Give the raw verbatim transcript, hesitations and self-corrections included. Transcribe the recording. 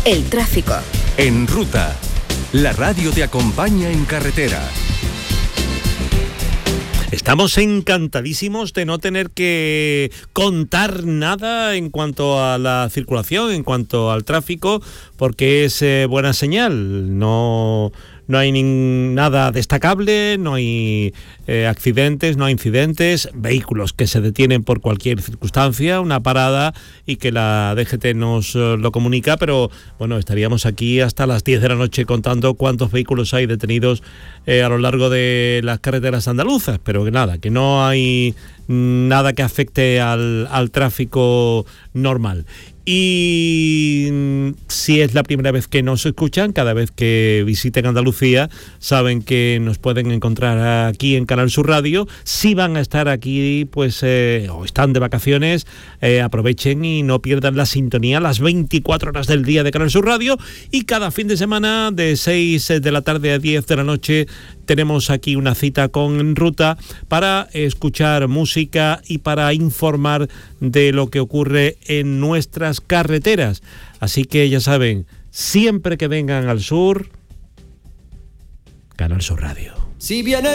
El tráfico. En Ruta, la radio te acompaña en carretera. Estamos encantadísimos de no tener que contar nada en cuanto a la circulación, en cuanto al tráfico, porque es eh, buena señal. No, no hay ni, nada destacable, no hay eh, accidentes, no hay incidentes, vehículos que se detienen por cualquier circunstancia, una parada y que la D G T nos eh, lo comunica, pero bueno, estaríamos aquí hasta las diez de la noche contando cuántos vehículos hay detenidos eh, a lo largo de las carreteras andaluzas, pero que nada, que no hay nada que afecte al, al tráfico normal. Y si es la primera vez que nos escuchan, cada vez que visiten Andalucía, saben que nos pueden encontrar aquí en Canal Sur Radio. Si van a estar aquí, pues, eh, o están de vacaciones, eh, aprovechen y no pierdan la sintonía las veinticuatro horas del día de Canal Sur Radio. Y cada fin de semana, de seis de la tarde a diez de la noche, tenemos aquí una cita con En Ruta para escuchar música y para informar de lo que ocurre en nuestras carreteras. Así que ya saben, siempre que vengan al sur, Canal Sur Radio. Si viene